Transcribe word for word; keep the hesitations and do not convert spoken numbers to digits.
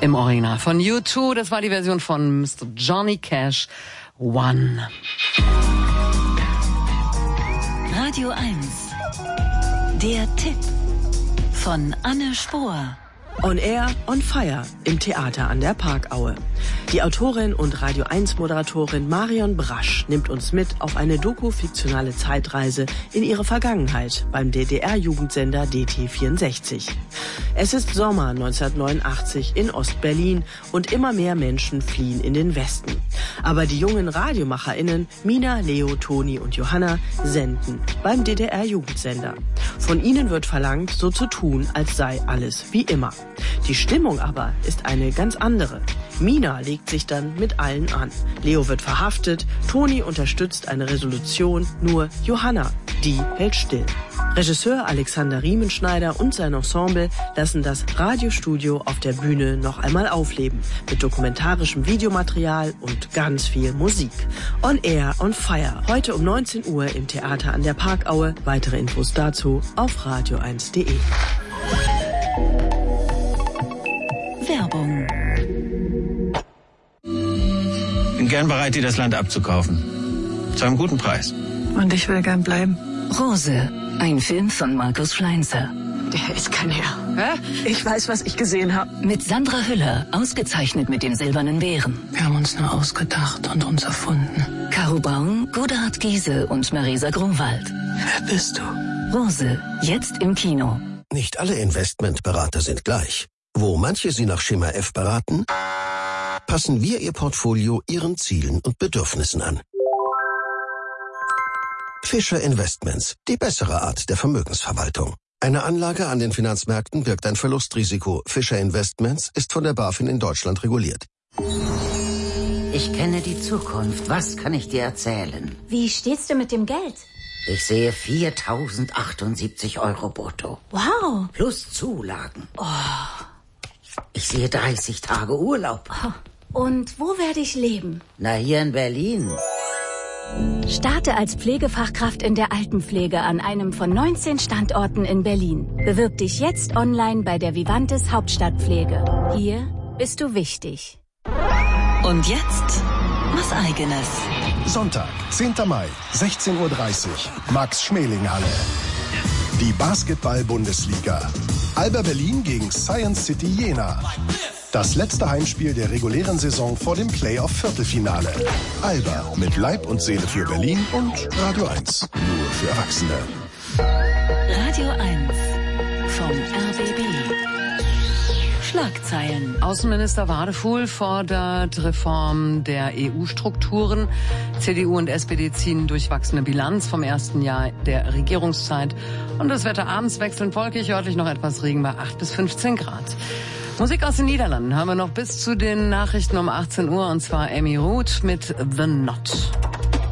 im Original von U zwei. Das war die Version von Mister Johnny Cash, One. Radio eins. Der Tipp von Anne Spohr. On Air, on Fire im Theater an der Parkaue. Die Autorin und Radio eins Moderatorin Marion Brasch nimmt uns mit auf eine doku-fiktionale Zeitreise in ihre Vergangenheit beim D D R-Jugendsender D T vierundsechzig. Es ist Sommer neunzehnhundertneunundachtzig in Ost-Berlin und immer mehr Menschen fliehen in den Westen. Aber die jungen RadiomacherInnen Mina, Leo, Toni und Johanna senden beim D D R-Jugendsender. Von ihnen wird verlangt, so zu tun, als sei alles wie immer. Die Stimmung aber ist eine ganz andere. Mina legt sich dann mit allen an. Leo wird verhaftet, Toni unterstützt eine Resolution, nur Johanna, die hält still. Regisseur Alexander Riemenschneider und sein Ensemble lassen das Radiostudio auf der Bühne noch einmal aufleben, mit dokumentarischem Videomaterial und ganz viel Musik. On Air, on Fire, heute um neunzehn Uhr im Theater an der Parkaue. Weitere Infos dazu auf radio eins punkt de. Werbung. Bin gern bereit, dir das Land abzukaufen. Zu einem guten Preis. Und ich will gern bleiben. Rose, ein Film von Markus Schleinzer. Der ist kein Herr. Hä? Ich weiß, was ich gesehen habe. Mit Sandra Hüller, ausgezeichnet mit dem Silbernen Bären. Wir haben uns nur ausgedacht und uns erfunden. Caro Braun, Godehard Giese und Marisa Grunwald. Wer bist du? Rose, jetzt im Kino. Nicht alle Investmentberater sind gleich. Wo manche Sie nach Schema F beraten, passen wir Ihr Portfolio Ihren Zielen und Bedürfnissen an. Fischer Investments, die bessere Art der Vermögensverwaltung. Eine Anlage an den Finanzmärkten birgt ein Verlustrisiko. Fischer Investments ist von der BaFin in Deutschland reguliert. Ich kenne die Zukunft. Was kann ich dir erzählen? Wie steht's denn mit dem Geld? Ich sehe viertausendachtundsiebzig Euro brutto. Wow. Plus Zulagen. Oh. Ich sehe dreißig Tage Urlaub. Und wo werde ich leben? Na, hier in Berlin. Starte als Pflegefachkraft in der Altenpflege an einem von neunzehn Standorten in Berlin. Bewirb dich jetzt online bei der Vivantes Hauptstadtpflege. Hier bist du wichtig. Und jetzt was Eigenes. Sonntag, zehnten Mai, sechzehn Uhr dreißig, Max-Schmeling-Halle. Die Basketball-Bundesliga. Alba Berlin gegen Science City Jena. Das letzte Heimspiel der regulären Saison vor dem Playoff-Viertelfinale. Alba mit Leib und Seele für Berlin und Radio eins. Nur für Erwachsene. Radio eins vom R B B. Schlagzeilen. Außenminister Wadefuhl fordert Reform der E U-Strukturen. C D U und S P D ziehen durchwachsene Bilanz vom ersten Jahr der Regierungszeit. Und das Wetter abends wechselnd wolkig, örtlich noch etwas Regen bei acht bis fünfzehn Grad. Musik aus den Niederlanden haben wir noch bis zu den Nachrichten um achtzehn Uhr, und zwar Amy Root mit The Knot.